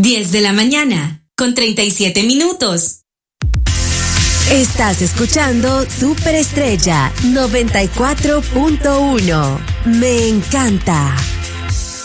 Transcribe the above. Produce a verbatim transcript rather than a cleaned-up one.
diez de la mañana, con treinta y siete minutos. Estás escuchando Superestrella noventa y cuatro punto uno. Me encanta.